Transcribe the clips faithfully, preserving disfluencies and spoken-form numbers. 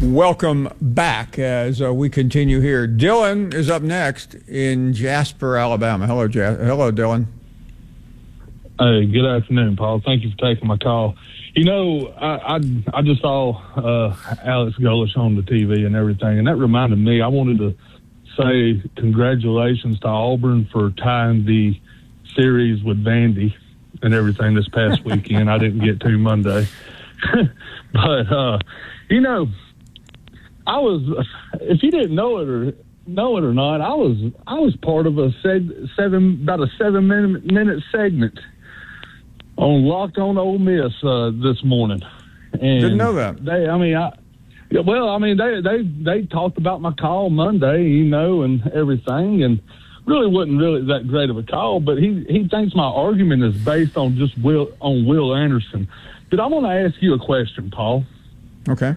Welcome back as uh, we continue here. Dylan is up next in Jasper, Alabama. Hello, ja- Hello, Dylan. Hey, good afternoon, Paul. Thank you for taking my call. You know, I I, I just saw uh, Alex Golesh on the T V and everything, and that reminded me, I wanted to say congratulations to Auburn for tying the series with Vandy and everything this past weekend. I didn't get to Monday. but, uh, you know, I was, if you didn't know it or know it or not, I was I was part of a seg- seven about a seven minute, minute segment on Locked On Ole Miss uh, this morning. And Didn't know that. They, I mean, I yeah, well, I mean, they they they talked about my call Monday, you know, and everything, and really wasn't really that great of a call. But he he thinks my argument is based on just Will on Will Anderson. But I want to ask you a question, Paul. Okay.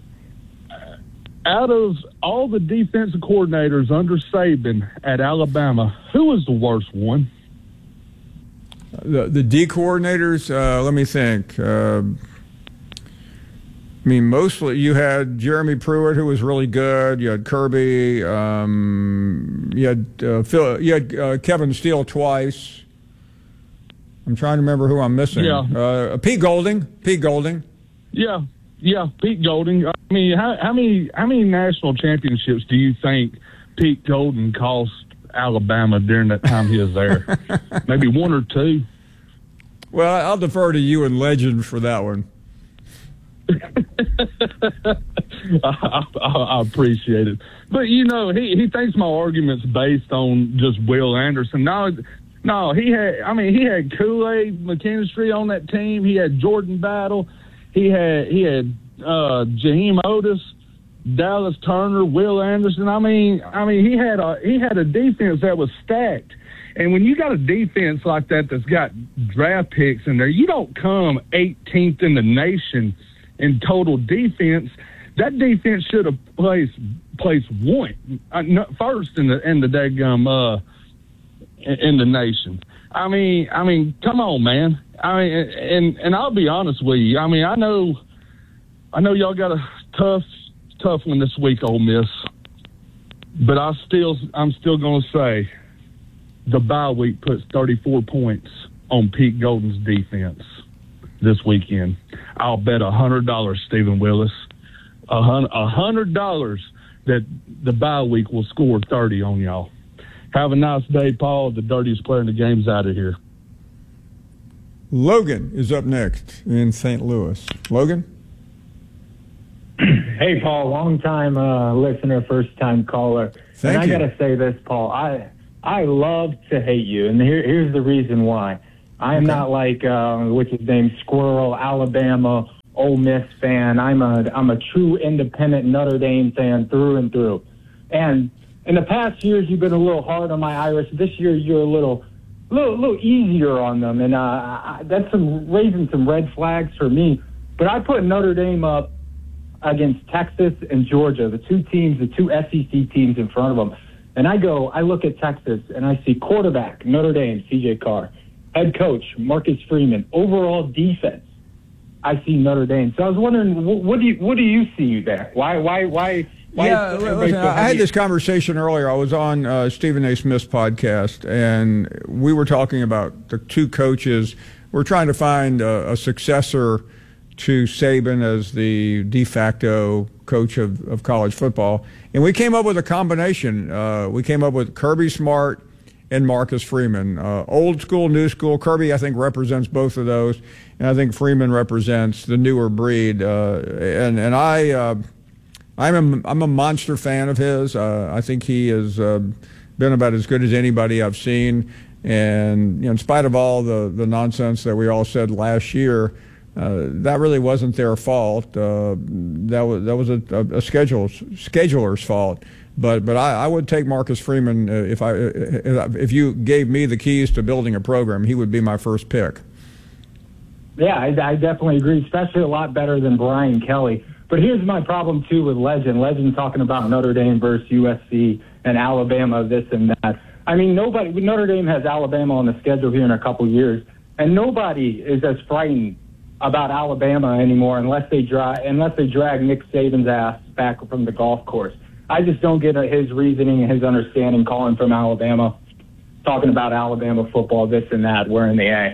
Out of all the defensive coordinators under Saban at Alabama, who was the worst one? The the D coordinators, uh, let me think. Uh, I mean, mostly you had Jeremy Pruitt, who was really good. You had Kirby. Um, you had uh, Phil. You had uh, Kevin Steele twice. I'm trying to remember who I'm missing. Yeah. Uh, Pete Golding. Pete Golding. Yeah, yeah, Pete Golding. I mean, how, how many how many national championships do you think Pete Golding cost Alabama during that time he was there? Maybe one or two. Well, I'll defer to you and Legend for that one. I, I, I appreciate it, but you know, he, he thinks my argument's based on just Will Anderson. No, no, he had. I mean, he had Kool-Aid McKinstry on that team. He had Jordan Battle. He had he had uh, Jaheim Otis, Dallas Turner, Will Anderson. I mean, I mean, he had a he had a defense that was stacked. And when you got a defense like that that's got draft picks in there, you don't come eighteenth in the nation in total defense. That defense should have placed placed one uh, first in the in the daggum uh in the nation. I mean, I mean, come on, man. I mean, and and I'll be honest with you. I mean, I know, I know y'all got a tough tough one this week, Ole Miss. But I still, I'm still going to say, the bye week puts thirty-four points on Pete Golding's defense this weekend. I'll bet one hundred dollars, Stephen Willis, one hundred dollars that the bye week will score thirty on y'all. Have a nice day, Paul. The dirtiest player in the game's out of here. Logan is up next in Saint Louis. Logan? Hey, Paul, long-time uh, listener, first-time caller. Thank and you. I got to say this, Paul. I I love to hate you, and here, here's the reason why. I am Okay. not like, uh, what's his name, Squirrel, Alabama, Ole Miss fan. I'm a I'm a true independent Notre Dame fan through and through. And in the past years, you've been a little hard on my Irish. This year, you're a little little, little easier on them, and uh, I, that's some raising some red flags for me. But I put Notre Dame up against Texas and Georgia, the two teams, the two S E C teams in front of them. And I go, I look at Texas, and I see quarterback, Notre Dame, C J Carr. Head coach, Marcus Freeman. Overall defense, I see Notre Dame. So I was wondering, what, what do you what do you see there? Why why why? why Yeah, is everybody listen, so I had heavy? this conversation earlier. I was on uh, Stephen A. Smith's podcast, and we were talking about the two coaches. We're trying to find a, a successor to Saban as the de facto coach of, of college football. And we came up with a combination. Uh, we came up with Kirby Smart and Marcus Freeman. Uh, old school, new school. Kirby, I think, represents both of those. And I think Freeman represents the newer breed. Uh, and, and I... Uh, I'm a, I'm a monster fan of his. Uh, I think he has uh, been about as good as anybody I've seen. And you know, in spite of all the, the nonsense that we all said last year, uh, that really wasn't their fault. Uh, that was that was a, a, a schedule, scheduler's fault. But but I, I would take Marcus Freeman uh, if I if you gave me the keys to building a program, he would be my first pick. Yeah, I, I definitely agree, especially a lot better than Brian Kelly. But here's my problem, too, with Legend. Legend talking about Notre Dame versus U S C and Alabama, this and that. I mean, nobody, Notre Dame has Alabama on the schedule here in a couple years, and nobody is as frightened about Alabama anymore unless they drag unless they drag Nick Saban's ass back from the golf course. I just don't get his reasoning and his understanding calling from Alabama, talking about Alabama football, this and that. We're in the A.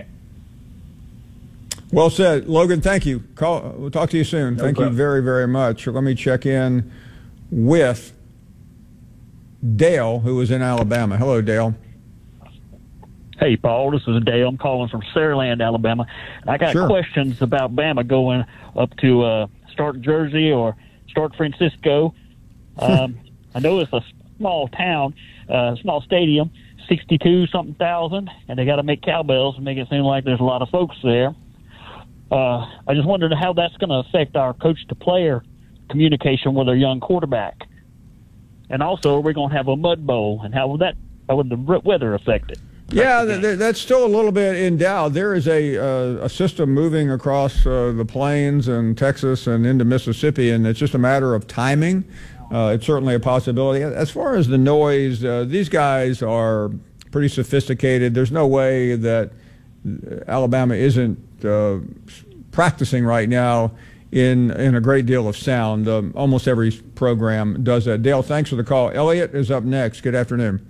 Well said. Logan, thank you. Call, we'll talk to you soon. No thank problem. you very, very much. Let me check in with Dale, who is in Alabama. Hello, Dale. Hey, Paul, this is Dale. I'm calling from Saraland, Alabama. And I got Sure. questions about Bama going up to uh, start Jersey or start Francisco. Um, I know it's a small town, uh, small stadium, sixty-two something thousand, and they got to make cowbells and make it seem like there's a lot of folks there. Uh, I just wondered how that's going to affect our coach-to-player communication with our young quarterback. And also, we're going to have a mud bowl, and how would that, how would the weather affect it? Yeah, th- th- that's still a little bit in doubt. There is a uh, a system moving across uh, the plains and Texas and into Mississippi, and it's just a matter of timing. Uh, it's certainly a possibility. As far as the noise, uh, these guys are pretty sophisticated. There's no way that Alabama isn't uh, practicing right now in in a great deal of sound. Um, almost every program does that. Dale, thanks for the call. Elliot is up next. Good afternoon.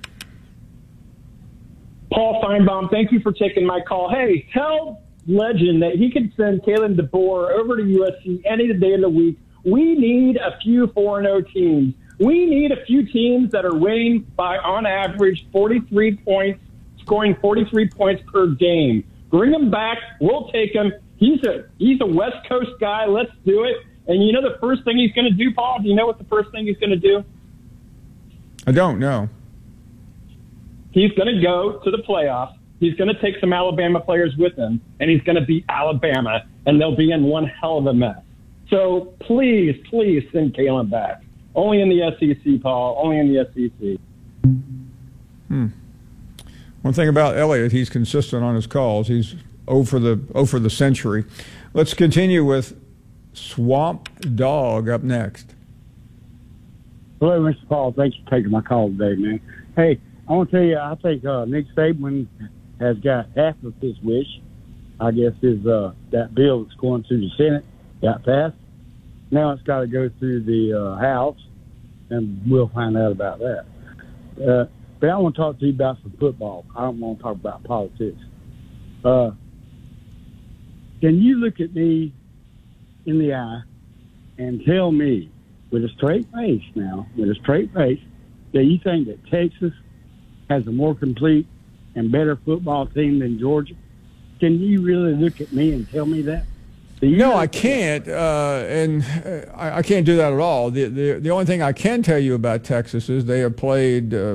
Paul Feinbaum, thank you for taking my call. Hey, tell Legend that he can send Kalen DeBoer over to U S C any day of the week. We need a few four and oh teams. We need a few teams that are winning by, on average, forty-three points, scoring forty-three points per game. Bring him back. We'll take him. He's a he's a West Coast guy. Let's do it. And you know the first thing he's going to do, Paul? Do you know what the first thing he's going to do? I don't know. He's going to go to the playoffs. He's going to take some Alabama players with him, and he's going to beat Alabama, and they'll be in one hell of a mess. So please, please send Kalen back. Only in the S E C, Paul. Only in the S E C. Hmm. One thing about Elliott, he's consistent on his calls. He's oh for the oh for the century. Let's continue with Swamp Dog up next. Hello, Mister Paul. Thanks for taking my call today, man. Hey, I want to tell you, I think uh, Nick Saban has got half of his wish. I guess is uh, that bill that's going through the Senate got passed. Now it's got to go through the uh, House, and we'll find out about that. Uh, but I want to talk to you about some football. I don't want to talk about politics. Uh, can you look at me in the eye and tell me, with a straight face now, with a straight face, that you think that Texas has a more complete and better football team than Georgia? Can you really look at me and tell me that? No, I can't, uh, and uh, I, I can't do that at all. The, the the only thing I can tell you about Texas is they have played uh,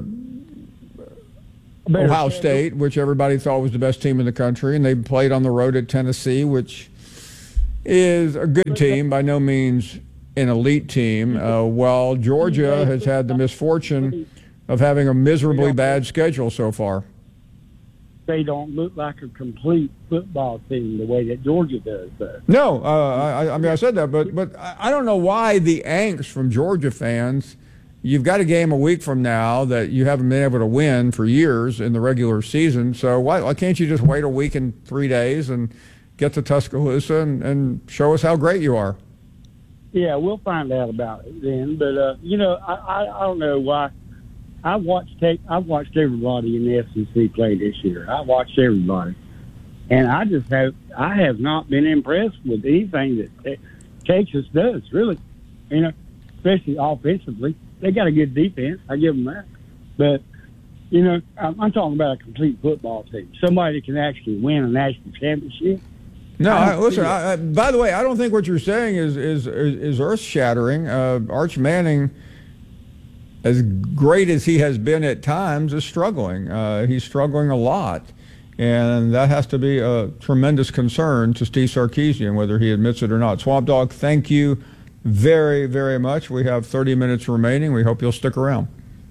Ohio State, which everybody thought was the best team in the country, and they played on the road at Tennessee, which is a good team, by no means an elite team, uh, while Georgia has had the misfortune of having a miserably bad schedule so far. They don't look like a complete football team the way that Georgia does, though. No, uh, I, I mean, I said that, but but I don't know why the angst from Georgia fans. You've got a game a week from now that you haven't been able to win for years in the regular season, so why, why can't you just wait a week and three days and get to Tuscaloosa and, and show us how great you are? Yeah, we'll find out about it then. But, uh, you know, I, I, I don't know why. I watched take, I've watched everybody in the S E C play this year. I watched everybody. And I just have I have not been impressed with anything that Texas does, really. You know, especially offensively. They got a good defense. I give them that. But, you know, I'm, I'm talking about a complete football team. Somebody that can actually win a national championship. No, I, listen, I, I, by the way, I don't think what you're saying is, is, is earth-shattering. Uh, Arch Manning, as great as he has been at times, is struggling. Uh, he's struggling a lot, and that has to be a tremendous concern to Steve Sarkisian, whether he admits it or not. Swamp Dog, thank you very, very much. We have thirty minutes remaining. We hope you'll stick around.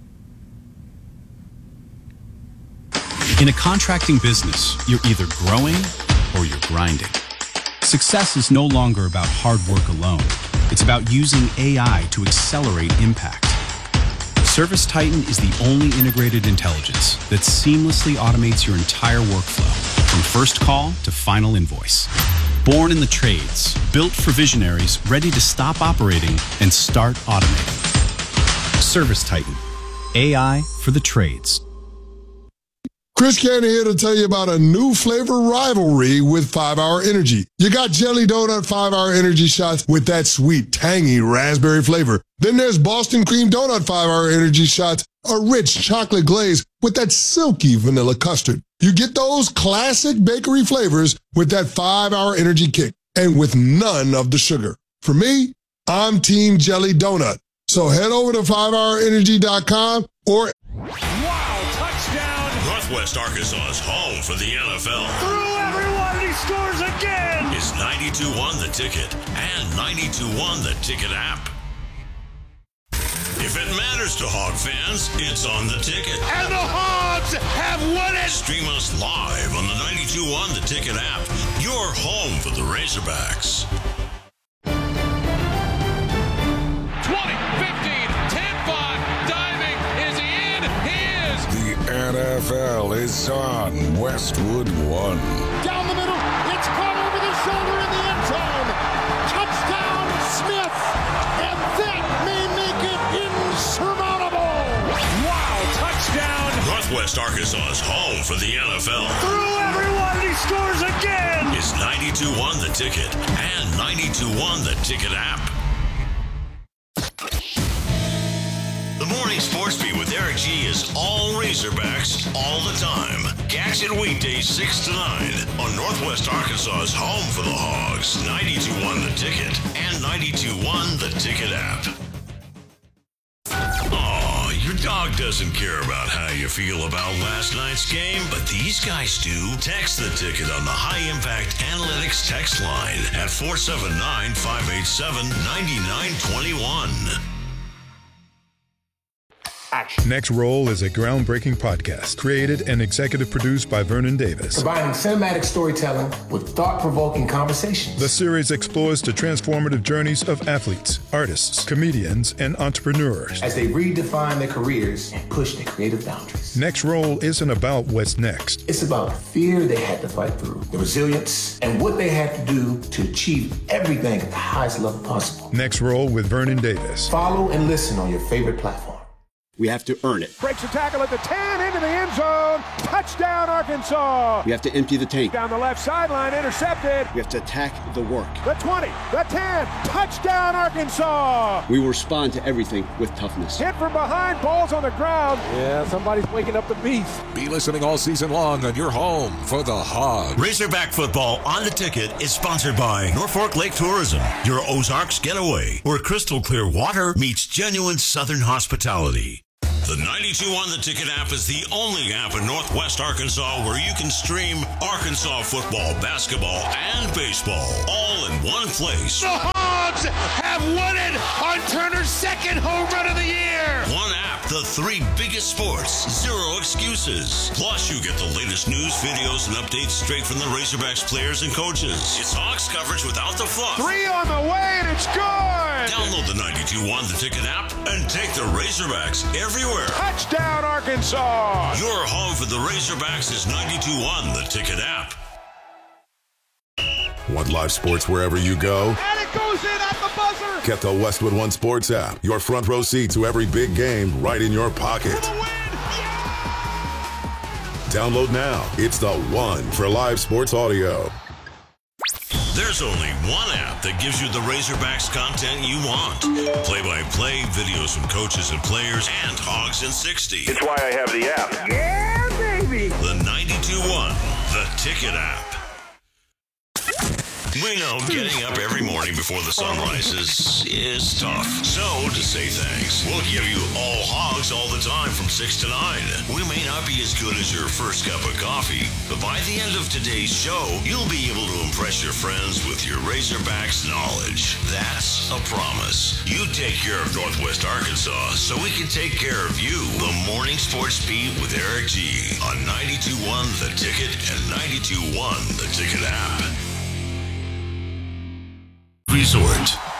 In a contracting business, you're either growing or you're grinding. Success is no longer about hard work alone. It's about using A I to accelerate impact. ServiceTitan is the only integrated intelligence that seamlessly automates your entire workflow, from first call to final invoice. Born in the trades, built for visionaries ready to stop operating and start automating. Service Titan, A I for the trades. Chris Cannon here to tell you about a new flavor rivalry with five hour Energy. You got Jelly Donut five hour Energy shots with that sweet, tangy raspberry flavor. Then there's Boston Cream Donut five hour Energy shots, a rich chocolate glaze with that silky vanilla custard. You get those classic bakery flavors with that five hour Energy kick and with none of the sugar. For me, I'm Team Jelly Donut. So head over to five hour energy dot com or... Wow, touchdown! Northwest Arkansas's home for the N F L. Through everyone, he scores again! Is ninety-two one The Ticket and ninety-two one The Ticket app. If it matters to Hog fans, it's on The Ticket. And the Hogs have won it! Stream us live on the ninety-two one The Ticket app. Your home for the Razorbacks. twenty, fifteen, ten, five, diving, is he in? He is! The N F L is on Westwood One. Down the middle, it's caught over the shoulder in the end zone. Touchdown, Smith! And that may make it insurmountable! Wow, touchdown! Northwest Arkansas's home for the N F L. Through everyone, he scores again! Is ninety-two one The Ticket and ninety-two one The Ticket app. The Morning Sports Beat with Eric G is all Razorbacks all the time. Catch it weekdays six to nine on Northwest Arkansas's home for the Hogs, ninety-two one The Ticket and ninety-two one The Ticket app. Aw, your dog doesn't care about how you feel about last night's game, but these guys do. Text The Ticket on the High Impact Analytics text line at four seven nine, five eight seven, nine nine two one. Action. Next Roll is a groundbreaking podcast created and executive produced by Vernon Davis. Combining cinematic storytelling with thought-provoking conversations. The series explores the transformative journeys of athletes, artists, comedians, and entrepreneurs as they redefine their careers and push their creative boundaries. Next Roll isn't about what's next. It's about the fear they had to fight through, the resilience, and what they had to do to achieve everything at the highest level possible. Next Roll with Vernon Davis. Follow and listen on your favorite platform. We have to earn it. Breaks a tackle at the ten, into the end zone. Touchdown, Arkansas. We have to empty the tank. Down the left sideline, intercepted. We have to attack the work. The twenty, the ten, touchdown, Arkansas. We will respond to everything with toughness. Hit from behind, balls on the ground. Yeah, somebody's waking up the beast. Be listening all season long on your home for the Hogs. Razorback football on The Ticket is sponsored by Norfolk Lake Tourism, your Ozarks getaway, where crystal clear water meets genuine Southern hospitality. The ninety-two one The Ticket app is the only app in Northwest Arkansas where you can stream Arkansas football, basketball, and baseball all in one place. The Hogs have won it on Turner's second home run of the year. One app, the three biggest sports, zero excuses. Plus, you get the latest news, videos, and updates straight from the Razorbacks players and coaches. It's Hogs coverage without the fluff. Three on the way, and it's good. Download the ninety-two one The Ticket app and take the Razorbacks everywhere. Touchdown, Arkansas! Your home for the Razorbacks is ninety-two one The Ticket app. Want live sports wherever you go? And it goes in at the buzzer! Get the Westwood One Sports app. Your front row seat to every big game right in your pocket. For the win! Yeah! Download now. It's the one for live sports audio. There's only one app that gives you the Razorbacks content you want. Play-by-play, videos from coaches and players, and Hogs in sixty. It's why I have the app. Yeah, baby! The ninety-two one The Ticket app. We know getting up every morning before the sun rises is tough. So, to say thanks, we'll give you all Hogs all the time from six to nine. We may not be as good as your first cup of coffee, but by the end of today's show, you'll be able to impress your friends with your Razorbacks knowledge. That's a promise. You take care of Northwest Arkansas so we can take care of you. The Morning Sports Beat with Eric G on ninety-two one The Ticket and ninety-two one The Ticket app. Resort.